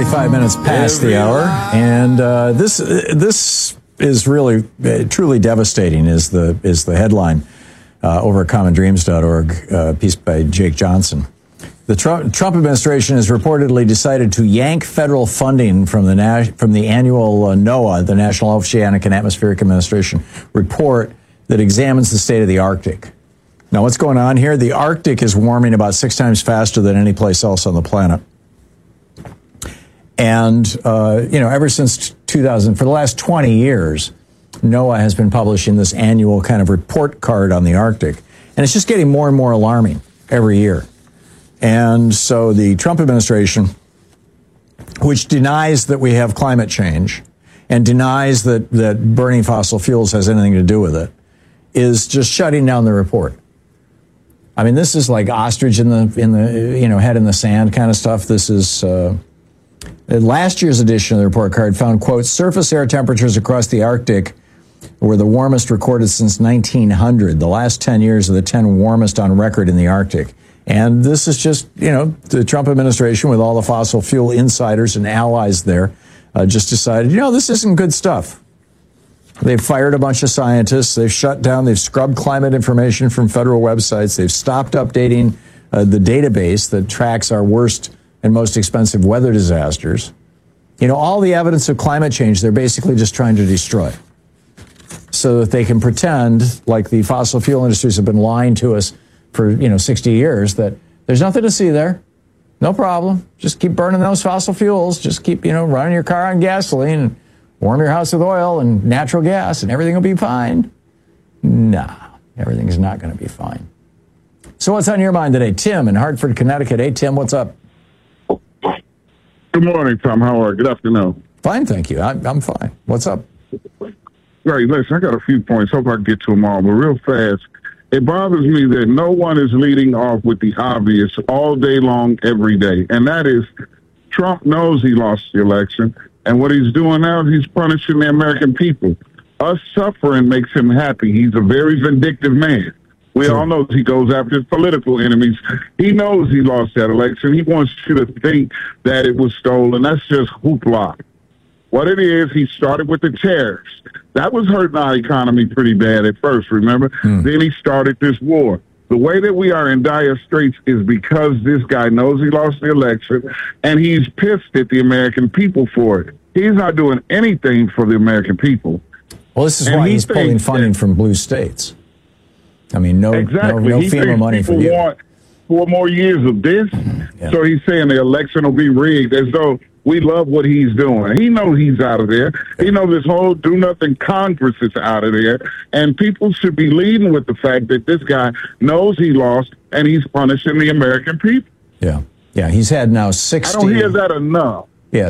45 minutes past the hour, and this is really truly devastating. Is the headline over at commondreams.org, piece by Jake Johnson. The Trump administration has reportedly decided to yank federal funding from the annual NOAA, the National Oceanic and Atmospheric Administration report that examines the state of the Arctic. Now, what's going on here? The Arctic is warming about 6 times faster than any place else on the planet. And, ever since 2000, for the last 20 years, NOAA has been publishing this annual kind of report card on the Arctic. And it's just getting more and more alarming every year. And so the Trump administration, which denies that we have climate change and denies that burning fossil fuels has anything to do with it, is just shutting down the report. I mean, this is like ostrich in the head in the sand kind of stuff. This is last year's edition of the report card found, quote, surface air temperatures across the Arctic were the warmest recorded since 1900. The last 10 years are the 10 warmest on record in the Arctic. And this is just, the Trump administration with all the fossil fuel insiders and allies there just decided, this isn't good stuff. They've fired a bunch of scientists. They've shut down. They've scrubbed climate information from federal websites. They've stopped updating the database that tracks our worst and most expensive weather disasters. All the evidence of climate change, they're basically just trying to destroy so that they can pretend like the fossil fuel industries have been lying to us for 60 years, that there's nothing to see there. No problem. Just keep burning those fossil fuels. Just keep, running your car on gasoline and warm your house with oil and natural gas and everything will be fine. Nah, everything's not going to be fine. So what's on your mind today? Tim in Hartford, Connecticut. Hey, Tim, what's up? Good morning, Tom. How are you? Good afternoon. Fine, thank you. I'm fine. What's up? Right, listen, I got a few points. Hope I can get to them all, but real fast. It bothers me that no one is leading off with the obvious all day long, every day. And that is, Trump knows he lost the election. And what he's doing now is he's punishing the American people. Us suffering makes him happy. He's a very vindictive man. We all know he goes after his political enemies. He knows he lost that election. He wants you to think that it was stolen. That's just hoopla. What it is, he started with the tariffs. That was hurting our economy pretty bad at first, remember? Then he started this war. The way that we are in dire straits is because this guy knows he lost the election, and he's pissed at the American people for it. He's not doing anything for the American people. Well, this is why he's pulling funding from blue states. I mean, no FEMA money for you. Want 4 more years of this, so he's saying the election will be rigged as though we love what he's doing. He knows he's out of there. He knows this whole do-nothing Congress is out of there. And people should be leading with the fact that this guy knows he lost and he's punishing the American people. Yeah. He's had now 60. I don't hear that enough. Yeah,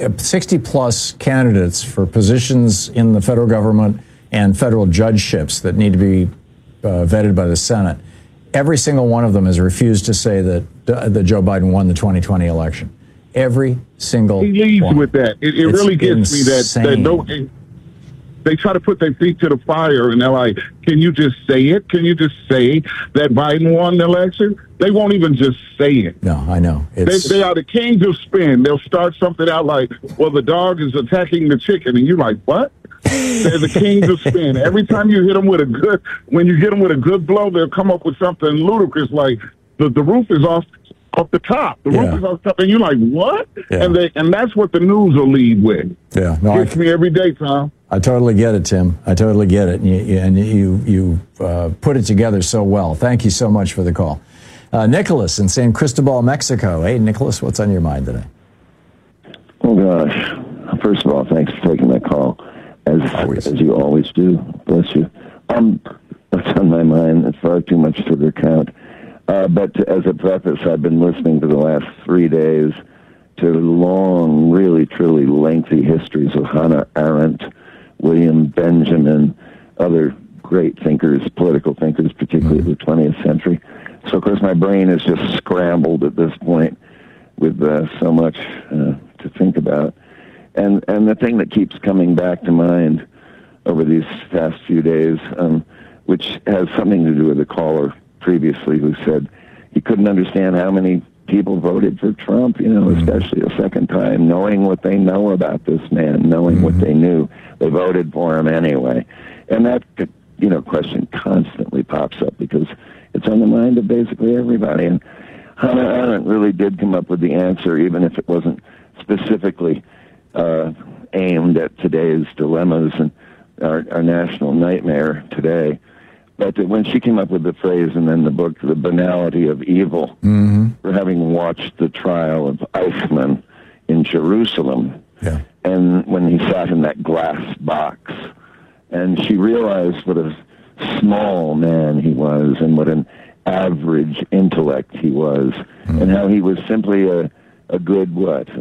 60 plus candidates for positions in the federal government and federal judgeships that need to be vetted by the Senate. Every single one of them has refused to say that Joe Biden won the 2020 election. Every single he leads one. With that. It really gets me that they try to put their feet to the fire and they're like, can you just say it? Can you just say that Biden won the election? They won't even just say it. No, I know. They are the kings of spin. They'll start something out like, well, the dog is attacking the chicken. And you're like, what? They're the kings of spin. Every time you hit them with when you hit them with a good blow, they'll come up with something ludicrous like the roof is off the top. The roof is off the top. And you're like, what? Yeah. And that's what the news will lead with. Yeah. No, Gets me every day, Tom. I totally get it, Tim. I totally get it. And you put it together so well. Thank you so much for the call. Nicholas in San Cristobal, Mexico. Hey, Nicholas, what's on your mind today? Oh, gosh. First of all, thanks for taking my call, as you always do. Bless you. What's on my mind? It's far too much to recount. But as a preface, I've been listening for the last 3 days to long, really, truly lengthy histories of Hannah Arendt, William Benjamin, other great thinkers, political thinkers, particularly of the 20th century. So, of course, my brain is just scrambled at this point with so much to think about. And the thing that keeps coming back to mind over these past few days, which has something to do with the caller previously who said he couldn't understand how many people voted for Trump, especially a second time, knowing what they know about this man, knowing what they knew. They voted for him anyway. And that, question constantly pops up because it's on the mind of basically everybody. And Hannah Arendt really did come up with the answer, even if it wasn't specifically aimed at today's dilemmas and our national nightmare today. But when she came up with the phrase and then the book, The Banality of Evil, for having watched the trial of Eichmann in Jerusalem, and when he sat in that glass box, and she realized what a small man he was and what an average intellect he was, and how he was simply a good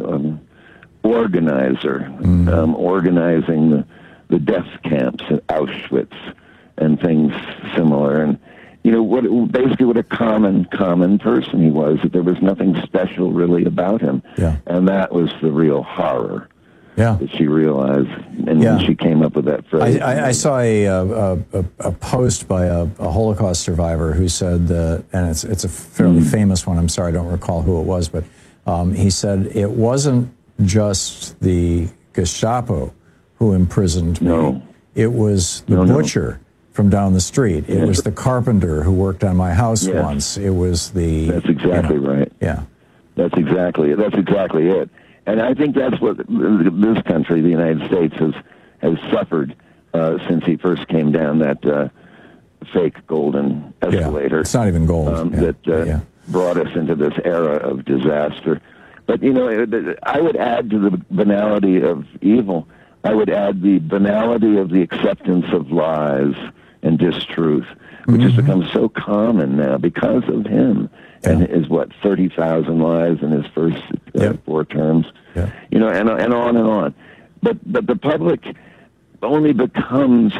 organizer, organizing the death camps at Auschwitz and things similar. And, what a common person he was, that there was nothing special really about him. And that was the real horror that she realized. And when she came up with that phrase. I saw a post by a Holocaust survivor who said, and it's a fairly famous one, I'm sorry, I don't recall who it was, but he said, it wasn't just the Gestapo who imprisoned me. No. It was the butcher from down the street. It was the carpenter who worked on my house once. It was the... That's exactly right. Yeah. That's exactly it. And I think that's what this country, the United States, has suffered since he first came down that fake golden escalator. It's not even gold. That brought us into this era of disaster. But, I would add to the banality of evil, I would add the banality of the acceptance of lies and distruth, which has become so common now because of him and his 30,000 lies in his first 4 terms, and on and on. But the public only becomes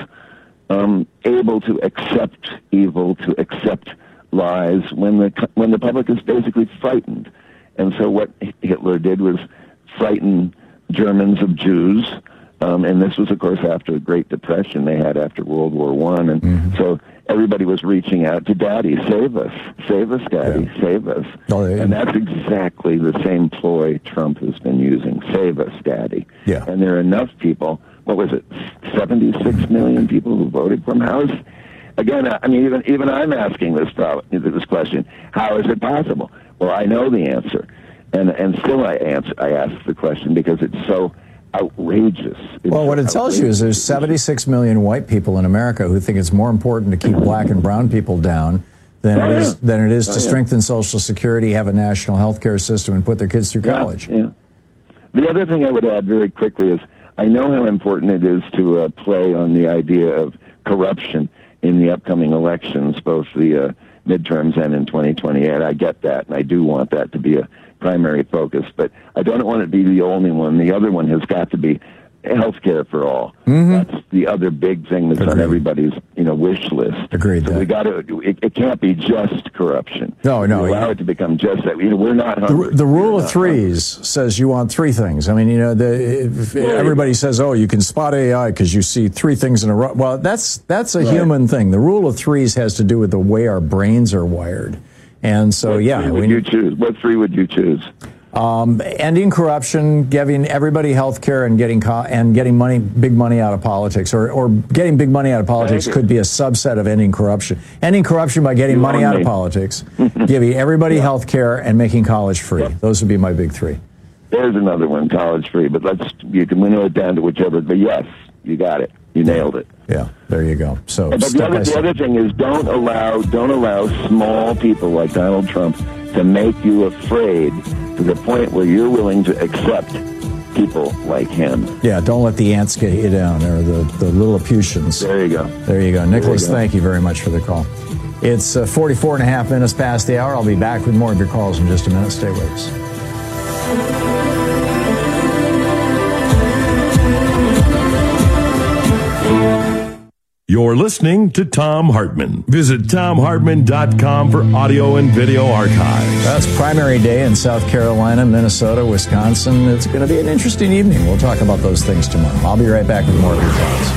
able to accept evil, to accept lies when the public is basically frightened. And so what Hitler did was frighten Germans of Jews. And this was, of course, after the Great Depression they had after World War I. And so everybody was reaching out to Daddy, save us, Daddy, save us. And that's exactly the same ploy Trump has been using, save us, Daddy. And there are enough people, 76 million people who voted for him? Again, even I'm asking this question, how is it possible? Well, I know the answer. And still I ask the question because it's so outrageous. What it tells you is there's 76 million white people in America who think it's more important to keep black and brown people down than it is to strengthen Social Security, have a national health care system, and put their kids through college. The other thing I would add very quickly is I know how important it is to play on the idea of corruption in the upcoming elections, both the midterms and in 2028. I get that, and I do want that to be a primary focus, but I don't want it to be the only one. The other one has got to be health care for all. That's the other big thing that's on everybody's wish list. Agreed. So we got to. It can't be just corruption. No. Allow it to become just that. We're not hungry. The rule of threes says you want 3 things. I mean, everybody says, "Oh, you can spot AI because you see 3 things in a row." Well, that's a human thing. The rule of threes has to do with the way our brains are wired. And so, what would you choose? What 3 would you choose? Ending corruption, giving everybody health care, and getting big money out of politics, or getting big money out of politics could be a subset of ending corruption. Ending corruption by getting money out of politics, giving everybody health care, and making college free. Those would be my big 3. There's another one, college free, but you can winnow it down to whichever. But yes, you got it. You nailed it. Yeah, there you go. So, but the other thing is, don't allow small people like Donald Trump to make you afraid to the point where you're willing to accept people like him. Yeah, don't let the ants get you down, or the Lilliputians. There you go. There you go. Nicholas, thank you very much for the call. It's 44 and a half minutes past the hour. I'll be back with more of your calls in just a minute. Stay with us. You're listening to Thom Hartmann. Visit ThomHartmann.com for audio and video archives. That's primary day in South Carolina, Minnesota, Wisconsin. It's going to be an interesting evening. We'll talk about those things tomorrow. I'll be right back with more of your thoughts.